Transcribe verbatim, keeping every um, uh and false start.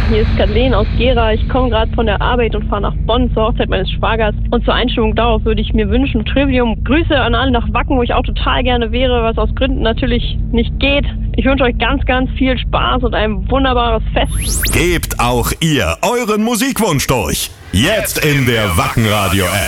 hier ist Kathleen aus Gera. Ich komme gerade von der Arbeit und fahre nach Bonn zur Hochzeit meines Schwagers. Und zur Einstimmung darauf würde ich mir wünschen, Trivium, Grüße an alle nach Wacken, wo ich auch total gerne wäre, was aus Gründen natürlich nicht geht. Ich wünsche euch ganz, ganz viel Spaß und ein wunderbares Fest. Gebt auch ihr euren Musikwunsch durch. Jetzt in der Wacken Radio App.